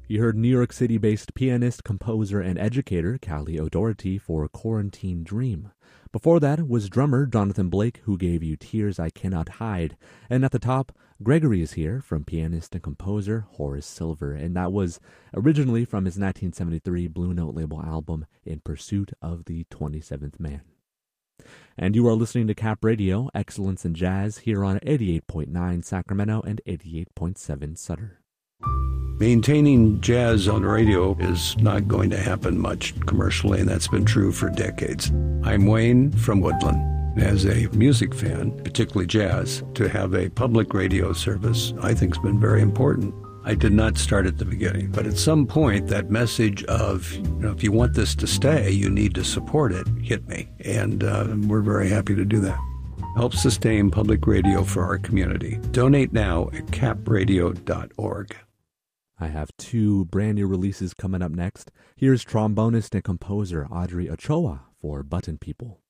You heard New York City-based pianist, composer, and educator Callie O'Doherty for Quarantine Dream. Before that was drummer Jonathan Blake, who gave you Tears I Cannot Hide. And at the top, Gregory is here from pianist and composer Horace Silver, and that was originally from his 1973 Blue Note label album, In Pursuit of the 27th Man. And you are listening to Cap Radio, Excellence in Jazz, here on 88.9 Sacramento and 88.7 Sutter. Maintaining jazz on the radio is not going to happen much commercially, and that's been true for decades. I'm Wayne from Woodland. As a music fan, particularly jazz, to have a public radio service I think has been very important. I did not start at the beginning, but at some point that message of, if you want this to stay, you need to support it, hit me. And we're very happy to do that. Help sustain public radio for our community. Donate now at capradio.org. I have two brand new releases coming up next. Here's trombonist and composer Audrey Ochoa for Button People.